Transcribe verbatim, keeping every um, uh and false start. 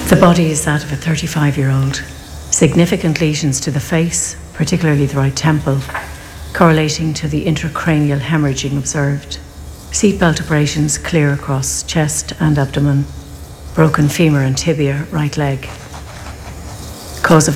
The body is that of a thirty-five-year-old. Significant lesions to the face, particularly the right temple, correlating to the intracranial hemorrhaging observed. Seatbelt abrasions clear across chest and abdomen. Broken femur and tibia, right leg. Cause of